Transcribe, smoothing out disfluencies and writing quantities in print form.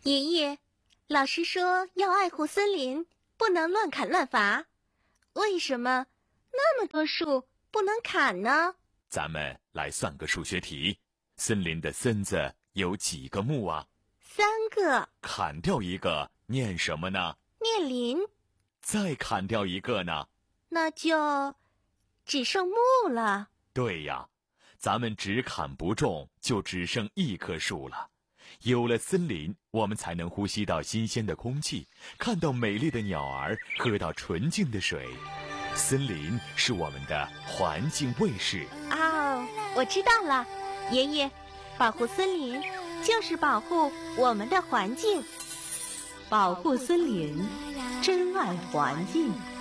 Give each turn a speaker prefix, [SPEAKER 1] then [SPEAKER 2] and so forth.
[SPEAKER 1] 爷爷，老师说要爱护森林，不能乱砍乱伐。为什么那么多树不能砍呢？
[SPEAKER 2] 咱们来算个数学题。森林的森字有几个木啊
[SPEAKER 1] ？3个。
[SPEAKER 2] 砍掉一个，念什么呢？
[SPEAKER 1] 念林。
[SPEAKER 2] 再砍掉一个呢？
[SPEAKER 1] 那就只剩木了。
[SPEAKER 2] 对呀，咱们只砍不种，就只剩1棵树了。有了森林，我们才能呼吸到新鲜的空气，看到美丽的鸟儿，喝到纯净的水。森林是我们的环境卫士。
[SPEAKER 1] 哦，我知道了，爷爷，保护森林就是保护我们的环境。
[SPEAKER 3] 保护森林，珍爱环境。